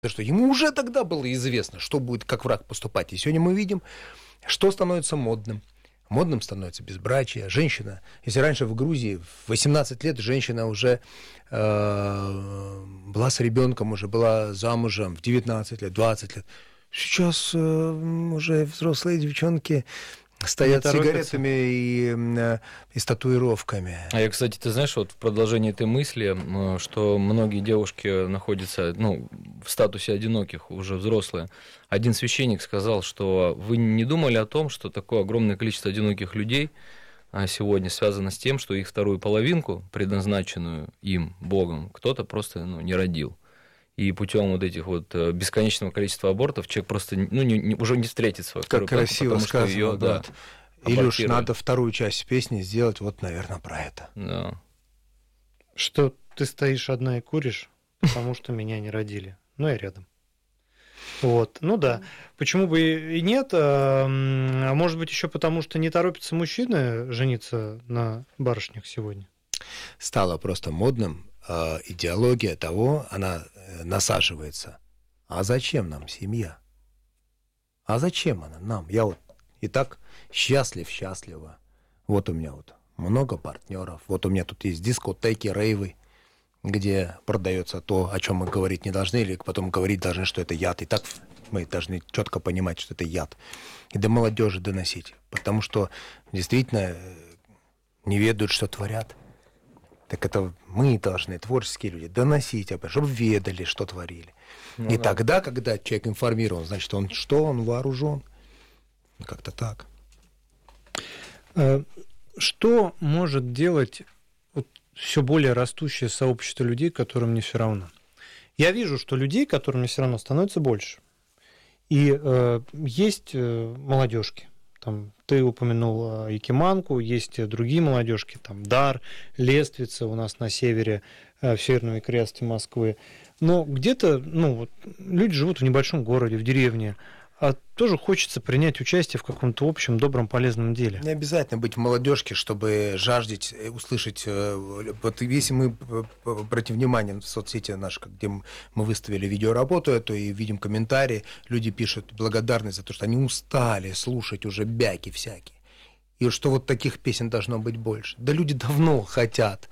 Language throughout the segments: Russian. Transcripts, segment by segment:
что ему уже тогда было известно, что будет как враг поступать. И сегодня мы видим, что становится модным. Модным становится безбрачие. Женщина, если раньше в Грузии в 18 лет женщина уже была с ребенком, уже была замужем, в 19 лет, 20 лет. Сейчас уже взрослые девчонки стоят с сигаретами и с татуировками. А я, кстати, ты знаешь, вот в продолжении этой мысли, что многие девушки находятся в статусе одиноких, уже взрослые. Один священник сказал, что вы не думали о том, что такое огромное количество одиноких людей сегодня связано с тем, что их вторую половинку, предназначенную им, Богом, кто-то просто не родил. И путем вот этих вот бесконечного количества абортов человек просто уже не встретит свою вторую половинку. Как красиво сказано, ее, да. Илюш, надо вторую часть песни сделать вот, наверное, про это. Да. Что ты стоишь одна и куришь, потому что меня не родили. Ну, я рядом. Вот, ну да. Почему бы и нет? А может быть, еще потому, что не торопятся мужчины жениться на барышнях сегодня? Стало просто модным. Идеология того, она насаживается. А зачем нам семья? А зачем она нам? Я вот и так счастлива. Вот у меня вот много партнеров. Вот у меня тут есть дискотеки, рейвы, где продается то, о чем мы говорить не должны, или потом говорить должны, что это яд. И так мы должны четко понимать, что это яд. И до молодежи доносить. Потому что действительно не ведают, что творят. Так это мы должны, творческие люди, доносить об этом, чтобы ведали, что творили. И тогда, когда человек информирован, значит, он вооружен. Как-то так. Что может делать все более растущее сообщество людей, которым не все равно? Я вижу, что людей, которым не все равно, становится больше. И есть молодежки. Там, ты упомянул Якиманку, есть другие молодежки, там Дар, Лествица у нас на севере, в северном Икрясте Москвы. Но где-то люди живут в небольшом городе, в деревне, а тоже хочется принять участие в каком-то общем, добром, полезном деле. Не обязательно быть в молодежке, чтобы жаждать услышать. Вот если мы обратим внимание в соцсети наши, где мы выставили видеоработу эту и видим комментарии, люди пишут благодарность за то, что они устали слушать уже бяки всякие. И что вот таких песен должно быть больше. Да люди давно хотят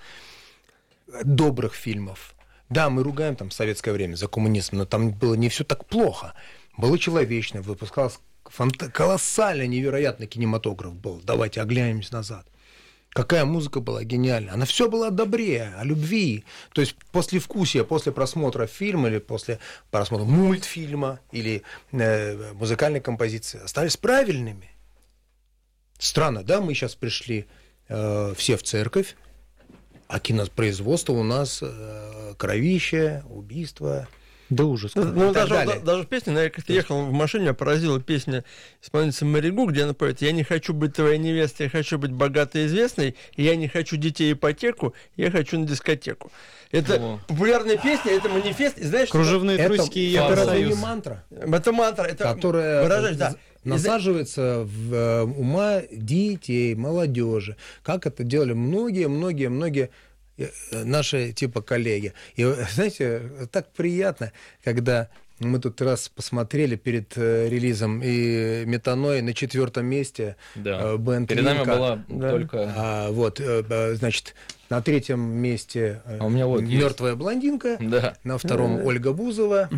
добрых фильмов. Да, мы ругаем там советское время за коммунизм, но там было не все так плохо. Было человечно, выпускался колоссально невероятный кинематограф был. Давайте оглянемся назад. Какая музыка была гениальна. Она все была о добре, о любви. То есть послевкусие, после просмотра фильма или после просмотра мультфильма или музыкальной композиции остались правильными. Странно, да, мы сейчас пришли все в церковь, а кинопроизводство у нас кровище, убийство. Да ужас. Даже в песне, я как-то ехал в машине, меня поразила песня исполнительницы Маригу, где она поет: «Я не хочу быть твоей невестой, я хочу быть богатой и известной, и я не хочу детей ипотеку, я хочу на дискотеку». Это популярная песня, это манифест, и знаешь, кружевные трусики и это мантра. Это мантра, которая насаживается в ума детей, молодежи. Как это делали многие наши типа коллеги. И, знаете, так приятно, когда мы тут раз посмотрели перед релизом и Метаной на 4-м месте. Да. Бенд перед нами была только... значит, на 3-м месте «Мертвая блондинка», да. на 2-м Ольга Бузова.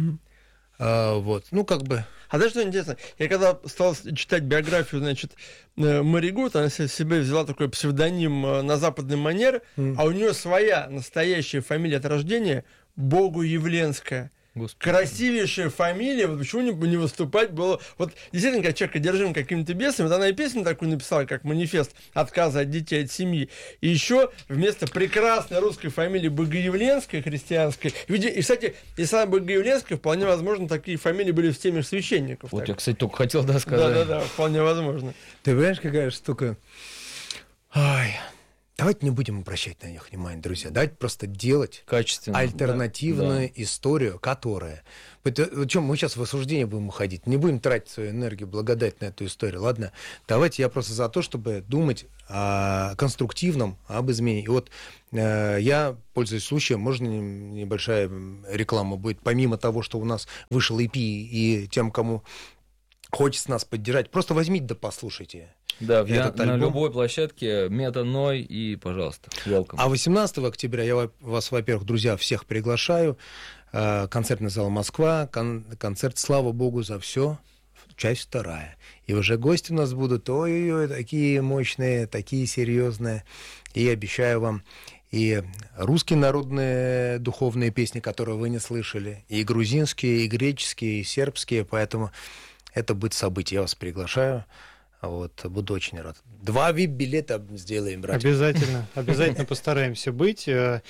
А знаешь, что интересно? Я когда стал читать биографию, Маригу, она себе взяла такой псевдоним на западный манер, а у нее своя настоящая фамилия от рождения Богуявленская. Господи. Красивейшая фамилия, вот почему не выступать было... Вот действительно, как человек одержим какими-то бесами, вот она и песню такую написала, как манифест отказа от детей, от семьи. И еще вместо прекрасной русской фамилии Богоявленской, христианской, и, кстати, если она Богоявленская, вполне возможно, такие фамилии были в теме священников. Вот так. Я, кстати, только хотел сказать. Да, вполне возможно. Ты понимаешь, какая штука? Ой... Давайте не будем обращать на них внимание, друзья. Давайте просто делать Качественно. альтернативную историю, которая... Чем мы сейчас в осуждение будем уходить? Не будем тратить свою энергию, благодать на эту историю, ладно? Давайте я просто за то, чтобы думать о конструктивном, об изменении. И вот я, пользуясь случаем, можно небольшая реклама будет, помимо того, что у нас вышел EP, и тем, кому хочется нас поддержать, просто возьмите да послушайте. Да, на любой площадке Метаной и, пожалуйста, welcome. А 18 октября я вас, во-первых, друзья, всех приглашаю. Концертный зал «Москва», концерт «Слава Богу за все», часть 2. И уже гости у нас будут, ой-ой-ой, такие мощные, такие серьезные. И обещаю вам и русские народные духовные песни, которые вы не слышали, и грузинские, и греческие, и сербские, поэтому это будет событие. Я вас приглашаю. Вот, буду очень рад. 2 VIP-билета сделаем, братья. Обязательно постараемся быть.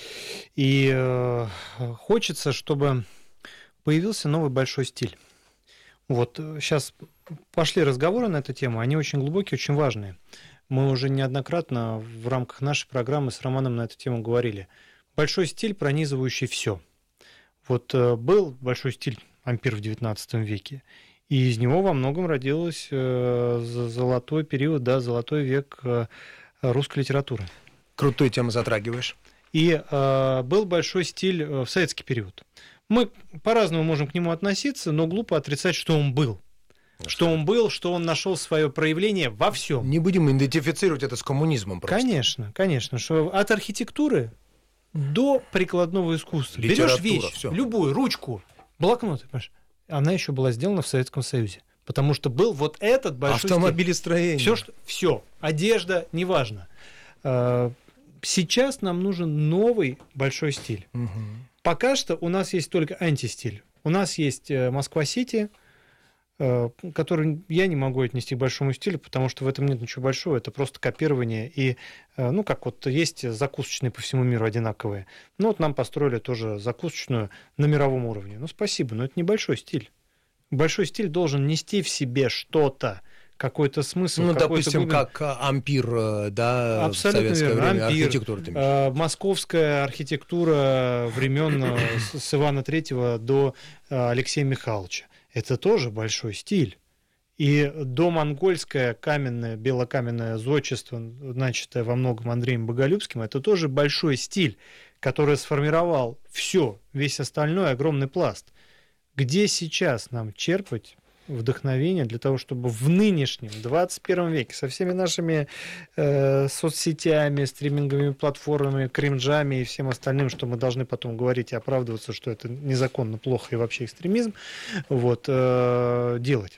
И хочется, чтобы появился новый большой стиль. Вот сейчас пошли разговоры на эту тему, они очень глубокие, очень важные. Мы уже неоднократно в рамках нашей программы с Романом на эту тему говорили. Большой стиль, пронизывающий все. Вот был большой стиль ампир в XIX веке. И из него во многом родился золотой период, да, золотой век русской литературы. Крутую тему затрагиваешь. И был большой стиль в советский период. Мы по-разному можем к нему относиться, но глупо отрицать, что он был. Что он был, что он нашел свое проявление во всем. Не будем идентифицировать это с коммунизмом просто. Конечно. Что от архитектуры до прикладного искусства. Берешь вещь, всё. Любую, ручку, блокнот, понимаешь? Она еще была сделана в Советском Союзе. Потому что был вот этот большой автомобилестроение. Все. Одежда, неважно. Сейчас нам нужен новый большой стиль. Угу. Пока что у нас есть только антистиль. У нас есть Москва-Сити, который я не могу отнести к большому стилю, потому что в этом нет ничего большого, это просто копирование. И, ну, как вот есть закусочные по всему миру одинаковые. Ну, вот нам построили тоже закусочную на мировом уровне. Ну, спасибо, но это не большой стиль. Большой стиль должен нести в себе что-то, какой-то смысл. Ну, допустим, как ампир, да, абсолютно в советское верно. время, Ампир, архитектура. Московская архитектура времен с Ивана III до Алексея Михайловича. Это тоже большой стиль. И домонгольское каменное, белокаменное зодчество, начатое во многом Андреем Боголюбским, это тоже большой стиль, который сформировал все, весь остальной огромный пласт. Где сейчас нам черпать вдохновение для того, чтобы в нынешнем 21 веке со всеми нашими соцсетями, стриминговыми платформами, кринжами и всем остальным, что мы должны потом говорить и оправдываться, что это незаконно, плохо и вообще экстремизм, вот, делать?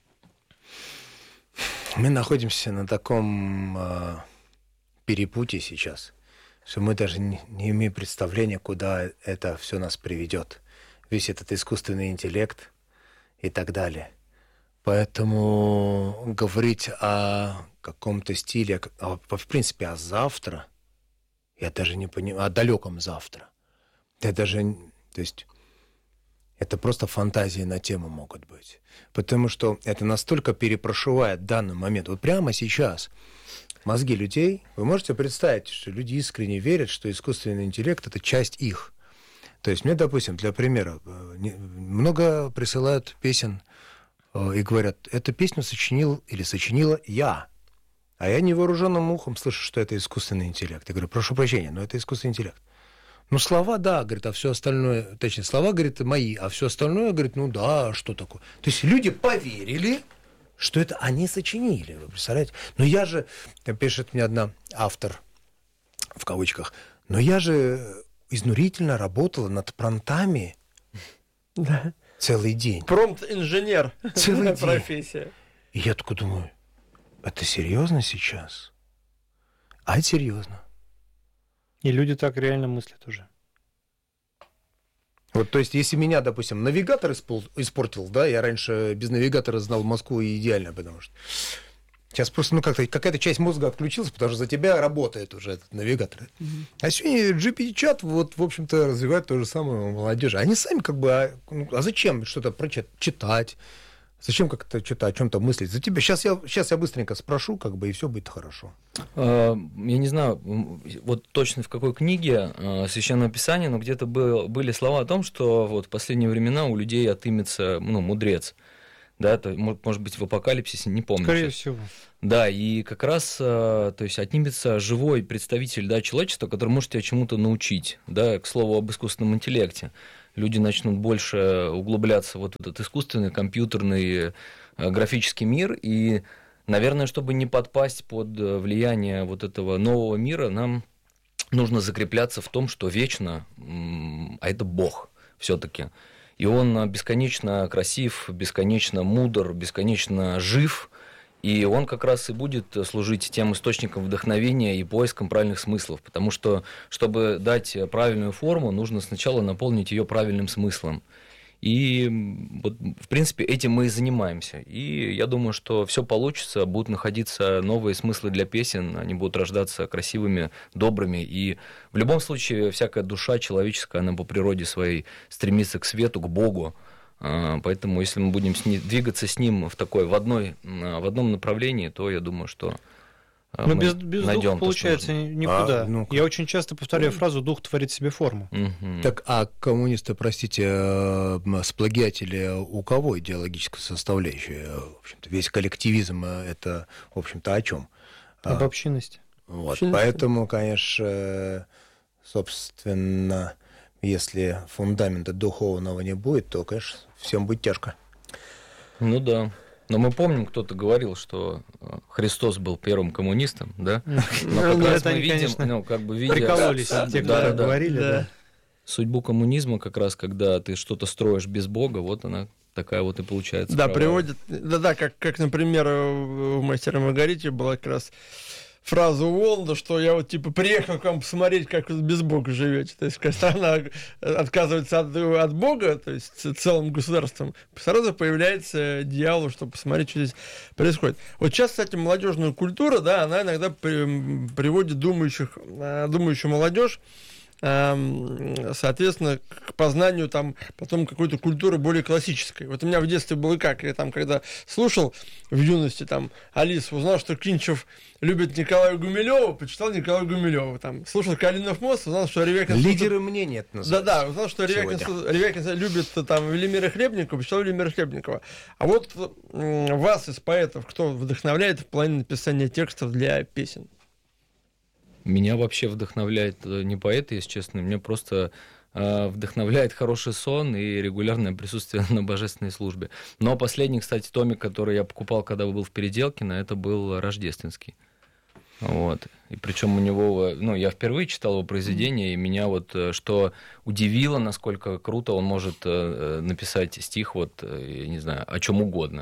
Мы находимся на таком перепутье сейчас, что мы даже не имеем представления, куда это все нас приведет. Весь этот искусственный интеллект и так далее. Поэтому говорить о каком-то стиле, в принципе, о завтра, я даже не понимаю, о далеком завтра. Я даже, то есть, это просто фантазии на тему могут быть. Потому что это настолько перепрошивает данный момент. Вот прямо сейчас мозги людей, вы можете представить, что люди искренне верят, что искусственный интеллект – это часть их. То есть мне, допустим, для примера, много присылают песен и говорят, эту песню сочинил или сочинила я. А я невооруженным ухом слышу, что это искусственный интеллект. Я говорю, прошу прощения, но это искусственный интеллект. Ну, слова, да, говорит, а все остальное, точнее, слова, говорит, мои, а все остальное, говорит, ну да, что такое. То есть люди поверили, что это они сочинили, вы представляете? Но я же, пишет мне одна автор, в кавычках, но я же изнурительно работала над промптами. Да. Целый день. Промпт-инженер. Целый день. Профессия. И я такой думаю, это серьезно сейчас? А это серьезно. И люди так реально мыслят уже. Вот, то есть, если меня, допустим, навигатор испортил, да, я раньше без навигатора знал Москву идеально, потому что сейчас просто, ну, как-то какая-то часть мозга отключилась, потому что за тебя работает уже этот навигатор. Mm-hmm. А сегодня GPT-чат, вот, в общем-то, развивает то же самое у молодежи. Они сами как бы, а зачем что-то читать? Зачем как-то что-то о чем-то мыслить? За тебя сейчас я быстренько спрошу, как бы, и все будет хорошо. Я не знаю, вот точно в какой книге Священного Писания, но где-то были слова о том, что вот в последние времена у людей отымется, мудрец. Да, это, может быть, в Апокалипсисе, не помню. Скорее сейчас. всего. Да, и как раз, то есть, отнимется живой представитель, да, человечества, который может тебя чему-то научить. Да, к слову об искусственном интеллекте. Люди начнут больше углубляться вот в этот искусственный, компьютерный, графический мир, и, наверное, чтобы не подпасть под влияние вот этого нового мира, нам нужно закрепляться в том, что вечно, а это Бог все-таки. И он бесконечно красив, бесконечно мудр, бесконечно жив, и он как раз и будет служить тем источником вдохновения и поиском правильных смыслов, потому что, чтобы дать правильную форму, нужно сначала наполнить ее правильным смыслом. И вот, в принципе, этим мы и занимаемся. И я думаю, что все получится, будут находиться новые смыслы для песен, они будут рождаться красивыми, добрыми. И в любом случае, всякая душа человеческая, она по природе своей стремится к свету, к Богу. Поэтому, если мы будем двигаться с ним в одном направлении, то я думаю, что но без духа, получается, никуда. Я очень часто повторяю фразу «дух творит себе форму». Угу. Так, а коммунисты, простите, сплагиатели у кого идеологическая составляющая? В общем-то, весь коллективизм это, в общем-то, о чем? Об общинности. Вот, поэтому, конечно, собственно, если фундамента духовного не будет, то, конечно, всем будет тяжко. Ну да. Но мы помним, кто-то говорил, что Христос был первым коммунистом, да? Но как раз мы видим, прикололись те, кто говорили, да. Судьбу коммунизма как раз, когда ты что-то строишь без Бога, вот она такая вот и получается. Да, приводит, как, например, в «Мастере и Маргарите» была как раз фраза Уолда, что я вот типа приехал к вам посмотреть, как вы без Бога живете. То есть, когда страна отказывается от Бога, то есть целым государством, сразу появляется дьявол, чтобы посмотреть, что здесь происходит. Вот сейчас, кстати, молодежная культура, да, она иногда приводит думающую молодежь, соответственно, к познанию там потом какой-то культуры более классической. Вот у меня в детстве было как, я там, когда слушал в юности там Алису, узнал, что Кинчев любит Николая Гумилева, почитал Николая Гумилева, там, слушал Калинов мост, узнал, что Ревякин... Лидеры мнения это называется. Да, узнал, что Ревякин любит там Велимира Хлебникова, почитал Велимира Хлебникова. А вот вас из поэтов кто вдохновляет в плане написания текстов для песен? Меня вообще вдохновляет не поэты, если честно, меня просто вдохновляет хороший сон и регулярное присутствие на божественной службе. Но последний, кстати, томик, который я покупал, когда был в Переделкино, это был рождественский. Вот. И причем у него, я впервые читал его произведение, и меня вот что удивило, насколько круто он может написать стих, вот, я не знаю, о чем угодно.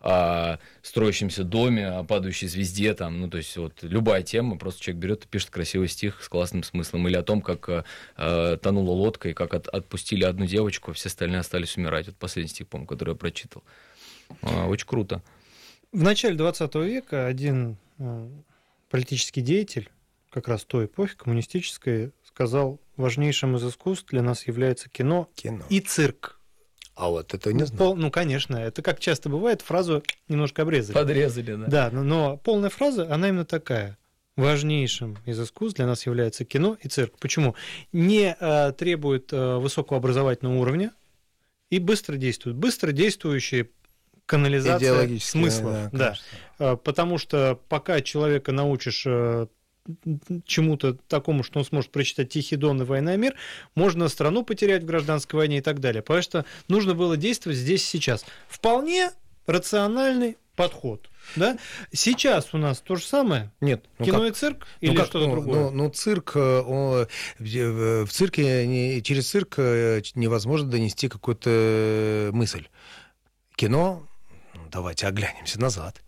О строящемся доме, о падающей звезде, там, то есть вот любая тема, просто человек берет и пишет красивый стих с классным смыслом, или о том, как тонула лодка, и как отпустили одну девочку, а все остальные остались умирать. Вот последний стих, по-моему, который я прочитал. Очень круто. В начале 20 века один политический деятель, как раз той эпохи, коммунистической, сказал: важнейшим из искусств для нас является кино. И цирк. А вот это не знаю. Конечно, это как часто бывает, фразу немножко обрезали. Подрезали, да. Да, но полная фраза, она именно такая. Важнейшим из искусств для нас является кино и цирк. Почему? Не требует высокого образовательного уровня и быстро действует. Быстро действующие канализация смыслов. Да. Потому что пока человека научишь чему-то такому, что он сможет прочитать «Тихий Дон» и «Война и мир», можно страну потерять в гражданской войне и так далее. Потому что нужно было действовать здесь и сейчас. Вполне рациональный подход. Да? Сейчас у нас то же самое? Нет. Кино и цирк? Или что-то другое? Цирк, в цирке, через цирк невозможно донести какую-то мысль. Кино, давайте оглянемся назад.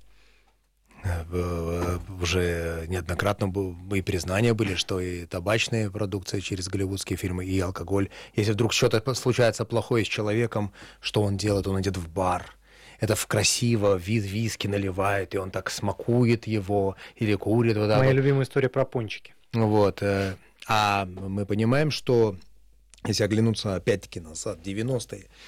Уже неоднократно и признания были, что и табачная продукция через голливудские фильмы, и алкоголь. Если вдруг что-то случается плохое с человеком, что он делает? Он идет в бар. Это красиво, виски наливает, и он так смакует его или курит. Вот моя любимая история про пончики. Вот. А мы понимаем, что если оглянуться опять-таки назад, 90-е,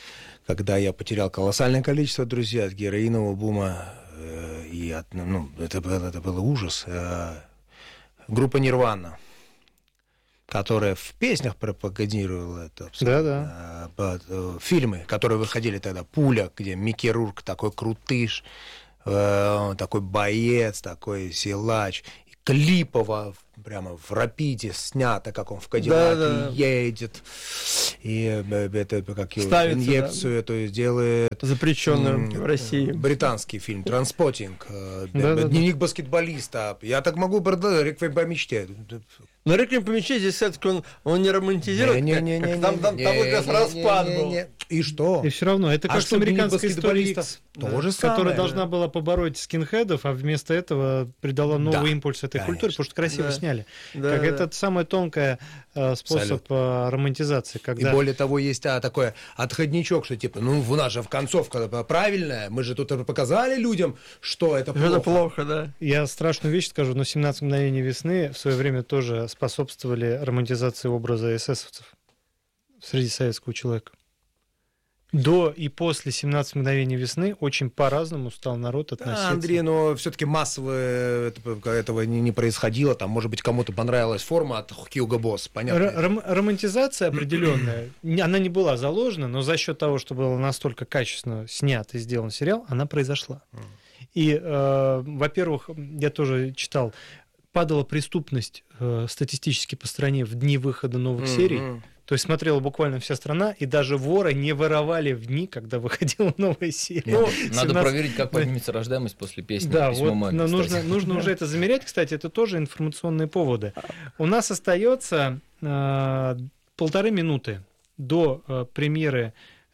когда я потерял колоссальное количество друзей от героинового бума, и это был ужас. Группа «Нирвана», которая в песнях пропагандировала это. Фильмы, которые выходили тогда, «Пуля», где Микки Рурк такой крутыш, такой боец, такой силач. Клипово, прямо в «Рапиде» снято, как он в Кадиллаке едет, и это как инъекцию эту делает. Запрещенную в России. Британский фильм «Транспотинг», дневник баскетболиста. Я так могу «Реквием по мечте». Но «Реквием по мечте» здесь все-таки он не романтизирует, там как раз распад был. И что? И все равно, это как американская история X, которая должна была побороть скинхедов, а вместо этого придала новый импульс этой культуре, потому что красиво сняли. Как это самый тонкий способ романтизации. И более того, есть такой отходничок, что типа, у нас же концовка правильная, мы же тут показали людям, что это плохо. Это плохо, да. Я страшную вещь скажу, но «17 мгновений весны» в свое время тоже способствовали романтизации образа эсэсовцев среди советского человека. До и после «17 мгновений весны» очень по-разному стал народ относиться. Андрей, но все-таки массово этого не происходило. Там, может быть, кому-то понравилась форма от Хьюго Босс. Понятно. Романтизация определенная, она не была заложена, но за счет того, что был настолько качественно снят и сделан сериал, она произошла. И, во-первых, я тоже читал, падала преступность статистически по стране в дни выхода новых серий. То есть смотрела буквально вся страна, и даже воры не воровали в дни, когда выходила новая серия. Надо проверить, как поднимется рождаемость после песни. Да, вот нужно уже это замерять. Кстати, это тоже информационные поводы. У нас остается 1,5 минуты до премьеры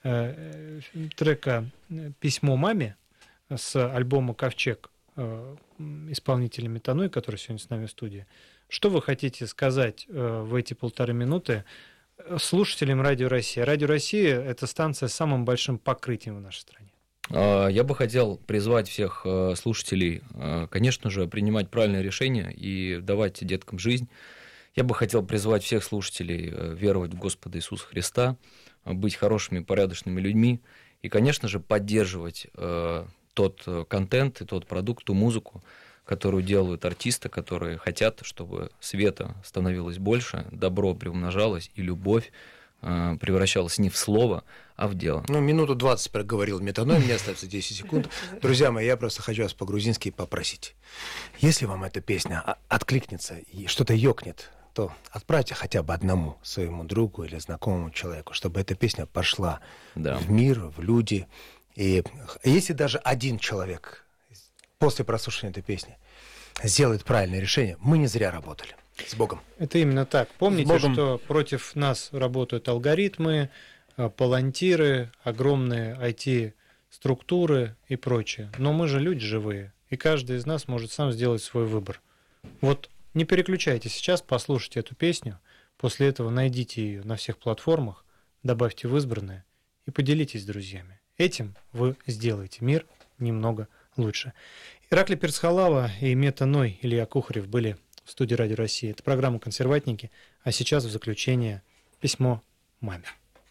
трека «Письмо маме» с альбома «Ковчег» исполнителя Метаной, который сегодня с нами в студии. Что вы хотите сказать в эти 1,5 минуты слушателям Радио Россия? Радио Россия — это станция с самым большим покрытием в нашей стране. Я бы хотел призвать всех слушателей, конечно же, принимать правильные решения и давать деткам жизнь. Я бы хотел призвать всех слушателей веровать в Господа Иисуса Христа, быть хорошими, порядочными людьми и, конечно же, поддерживать тот контент и тот продукт, ту музыку, которую делают артисты, которые хотят, чтобы света становилось больше, добро приумножалось, и любовь превращалась не в слово, а в дело. Минуту 20 проговорил Метаной, мне остается 10 секунд. Друзья мои, я просто хочу вас по-грузински попросить. Если вам эта песня откликнется и что-то ёкнет, то отправьте хотя бы одному своему другу или знакомому человеку, чтобы эта песня пошла в мир, в люди. И если даже один человек после прослушивания этой песни сделает правильное решение, мы не зря работали. С Богом. Это именно так. Помните, что против нас работают алгоритмы, палантиры, огромные IT-структуры и прочее. Но мы же люди живые, и каждый из нас может сам сделать свой выбор. Вот не переключайтесь сейчас, послушайте эту песню, после этого найдите ее на всех платформах, добавьте в избранное и поделитесь с друзьями. Этим вы сделаете мир немного лучше. Ираклий Перцхалава и Метаной Илья Кухарев были в студии Радио России. Это программа «Консерватники». А сейчас в заключение письмо маме.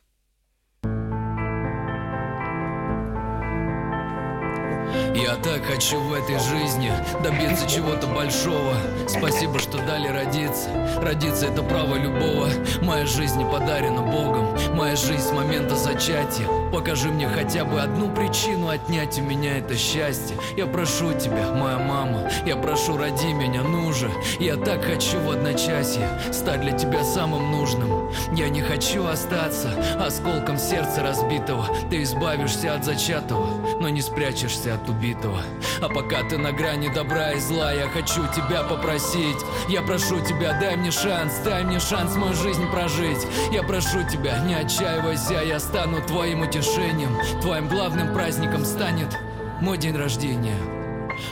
Я так хочу в этой жизни добиться чего-то большого. Спасибо, что дали родиться. Родиться — это право любого. Моя жизнь не подарена Богом. Моя жизнь с момента зачатия. Покажи мне хотя бы одну причину отнять у меня это счастье. Я прошу тебя, моя мама, я прошу, роди меня, ну же. Я так хочу в одночасье стать для тебя самым нужным. Я не хочу остаться осколком сердца разбитого. Ты избавишься от зачатого, но не спрячешься от убитого. А пока ты на грани добра и зла, я хочу тебя попросить. Я прошу тебя, дай мне шанс мою жизнь прожить. Я прошу тебя, не отчаивайся, я стану твоим утешением. Твоим главным праздником станет мой день рождения.